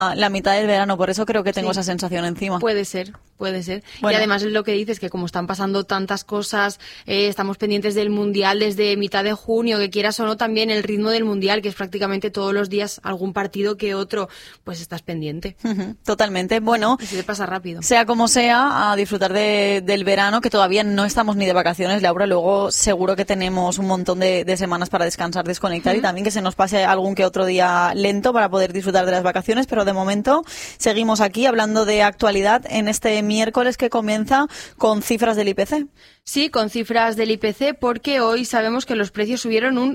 la mitad del verano, por eso creo que tengo esa sensación encima. Puede ser. Bueno. Y además es lo que dices, que como están pasando tantas cosas, estamos pendientes del Mundial desde mitad de junio, que quieras o no, también el ritmo del Mundial, que es prácticamente todos los días algún partido que otro, pues estás pendiente. Totalmente. Bueno, y se te pasa rápido. Sea como sea, a disfrutar del verano, que todavía no estamos ni de vacaciones, Laura. Luego seguro que tenemos un montón de semanas para descansar, desconectar y también que se nos pase algún que otro día lento para poder disfrutar de las vacaciones, pero de momento seguimos aquí hablando de actualidad en este miércoles que comienza con cifras del IPC. Sí, con cifras del IPC, porque hoy sabemos que los precios subieron un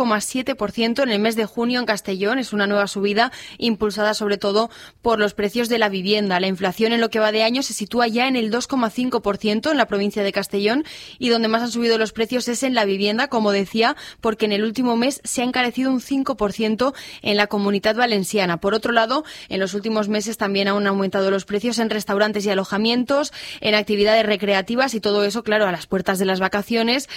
0,7% en el mes de junio en Castellón. Es una nueva subida impulsada sobre todo por los precios de la vivienda. La inflación en lo que va de año se sitúa ya en el 2,5% en la provincia de Castellón, y donde más han subido los precios es en la vivienda, como decía, porque en el último mes se ha encarecido un 5% en la Comunidad Valenciana. Por otro lado, en los últimos meses también han aumentado los precios en restaurantes y alojamientos, en actividades recreativas, y todo eso, claro, a las puertas de las vacaciones,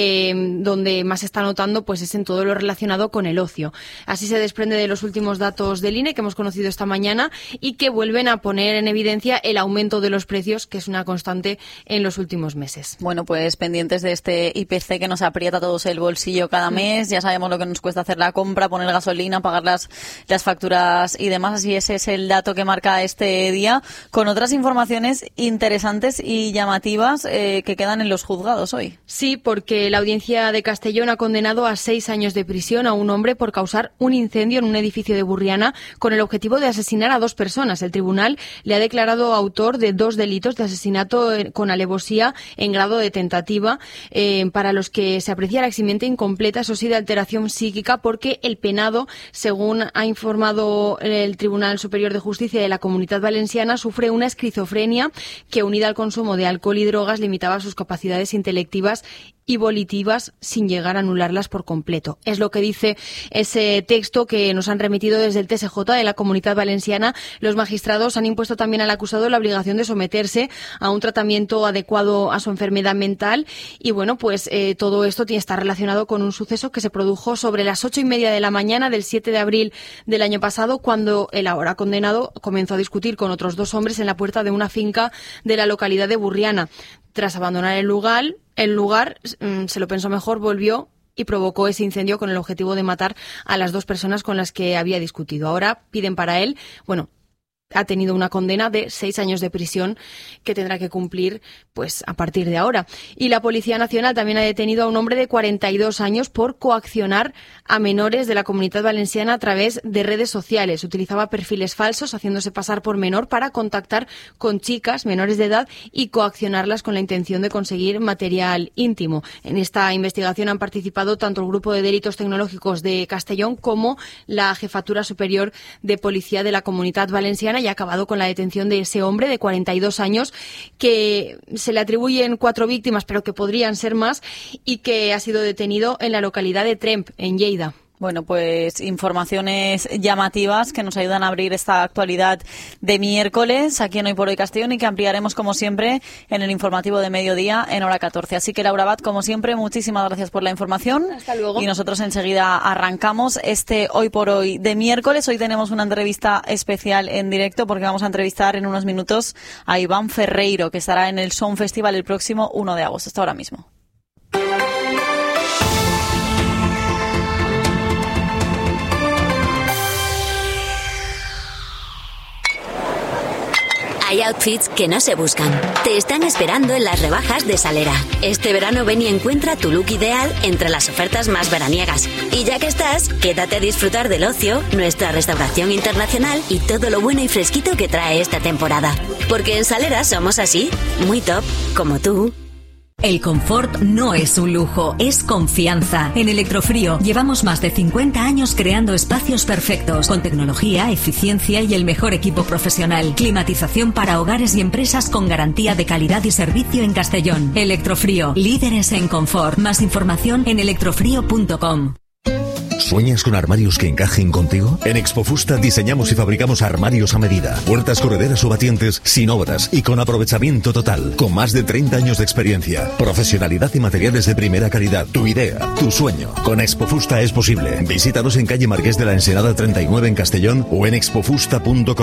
donde más se está notando pues es en todo lo relacionado con el ocio. Así se desprende de los últimos datos del INE que hemos conocido esta mañana y que vuelven a poner en evidencia el aumento de los precios, que es una constante en los últimos meses. Bueno, pues pendientes de este IPC que nos aprieta a todos el bolsillo cada mes. Ya sabemos lo que nos cuesta hacer la compra, poner gasolina, pagar las facturas y demás. Así ese es el dato que marca este día, con otras informaciones interesantes y llamativas que quedan en los juzgados hoy. Sí, porque la Audiencia de Castellón ha condenado a 6 años de prisión a un hombre por causar un incendio en un edificio de Burriana con el objetivo de asesinar a 2 personas. El tribunal le ha declarado autor de 2 delitos de asesinato con alevosía en grado de tentativa, para los que se aprecia la eximiente incompleta, eso sí, de alteración psíquica, porque el penado, según ha informado el Tribunal Superior de Justicia de la Comunidad Valenciana, sufre una esquizofrenia que, unida al consumo de alcohol y drogas, limitaba sus capacidades intelectivas y volitivas sin llegar a anularlas por completo. Es lo que dice ese texto que nos han remitido desde el TSJ de la Comunidad Valenciana. Los magistrados han impuesto también al acusado la obligación de someterse a un tratamiento adecuado a su enfermedad mental, y bueno, pues todo esto está relacionado con un suceso que se produjo sobre las 8:30 de la mañana del 7 de abril del año pasado, cuando el ahora condenado comenzó a discutir con otros 2 hombres en la puerta de una finca de la localidad de Burriana. Tras abandonar el lugar, se lo pensó mejor, volvió y provocó ese incendio con el objetivo de matar a las 2 personas con las que había discutido. Ahora piden para él, ha tenido una condena de 6 años de prisión que tendrá que cumplir pues a partir de ahora. Y la Policía Nacional también ha detenido a un hombre de 42 años por coaccionar a menores de la Comunidad Valenciana a través de redes sociales. Utilizaba perfiles falsos haciéndose pasar por menor para contactar con chicas menores de edad y coaccionarlas con la intención de conseguir material íntimo. En esta investigación han participado tanto el Grupo de Delitos Tecnológicos de Castellón como la Jefatura Superior de Policía de la Comunidad Valenciana, y ha acabado con la detención de ese hombre de 42 años, que se le atribuyen 4 víctimas, pero que podrían ser más, y que ha sido detenido en la localidad de Tremp, en Lleida. Bueno, pues informaciones llamativas que nos ayudan a abrir esta actualidad de miércoles aquí en Hoy por Hoy Castellón, y que ampliaremos como siempre en el informativo de mediodía en hora 14. Así que, Laura Abad, como siempre, muchísimas gracias por la información. Hasta luego. Y nosotros enseguida arrancamos este Hoy por Hoy de miércoles. Hoy tenemos una entrevista especial en directo porque vamos a entrevistar en unos minutos a Iván Ferreiro, que estará en el Sound Festival el próximo 1 de agosto. Hasta ahora mismo. Hay outfits que no se buscan. Te están esperando en las rebajas de Salera. Este verano ven y encuentra tu look ideal entre las ofertas más veraniegas. Y ya que estás, quédate a disfrutar del ocio, nuestra restauración internacional y todo lo bueno y fresquito que trae esta temporada. Porque en Salera somos así, muy top, como tú. El confort no es un lujo, es confianza. En Electrofrío llevamos más de 50 años creando espacios perfectos, con tecnología, eficiencia y el mejor equipo profesional. Climatización para hogares y empresas con garantía de calidad y servicio en Castellón. Electrofrío, líderes en confort. Más información en electrofrío.com. ¿Sueñas con armarios que encajen contigo? En Expofusta diseñamos y fabricamos armarios a medida, puertas correderas o batientes sin obras y con aprovechamiento total, con más de 30 años de experiencia, profesionalidad y materiales de primera calidad. Tu idea, tu sueño, con Expofusta es posible. Visítanos en calle Marqués de la Ensenada 39 en Castellón o en expofusta.com.